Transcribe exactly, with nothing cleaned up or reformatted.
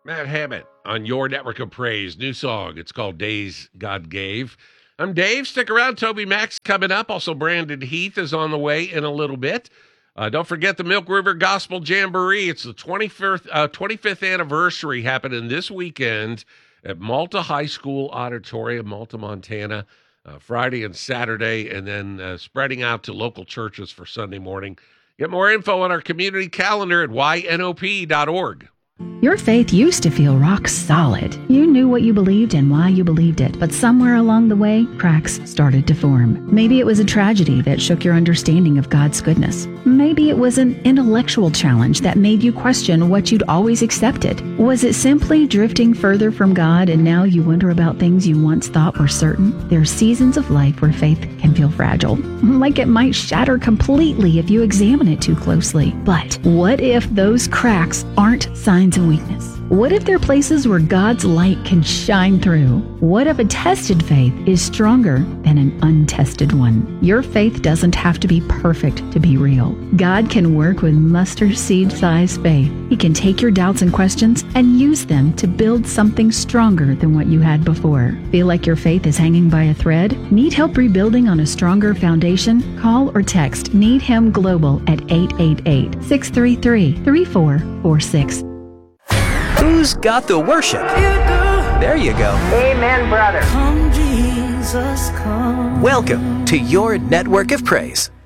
Matt Hammett on your network of praise. New song. It's called Days God Gave. I'm Dave. Stick around. Toby Max coming up. Also, Brandon Heath is on the way in a little bit. Uh, don't forget the Milk River Gospel Jamboree. It's the twenty-fifth, uh, twenty-fifth anniversary happening this weekend at Malta High School Auditorium, Malta, Montana, uh, Friday and Saturday, and then uh, spreading out to local churches for Sunday morning. Get more info on our community calendar at y n o p dot org. Your faith used to feel rock solid. You knew what you believed and why you believed it, but somewhere along the way, cracks started to form. Maybe it was a tragedy that shook your understanding of God's goodness. Maybe it was an intellectual challenge that made you question what you'd always accepted. Was it simply drifting further from God and now you wonder about things you once thought were certain? There are seasons of life where faith can feel fragile, like it might shatter completely if you examine it too closely. But what if those cracks aren't signs of weakness? What if there are places where God's light can shine through? What if a tested faith is stronger than an untested one? Your faith doesn't have to be perfect to be real. God can work with mustard seed sized faith. He can take your doubts and questions and use them to build something stronger than what you had before. Feel like your faith is hanging by a thread? Need help rebuilding on a stronger foundation? Call or text Need Him Global at eight eight eight, six three three, three four four six. Who's got the worship? There you go. Amen, brother. Come, Jesus, come. Welcome to your network of praise.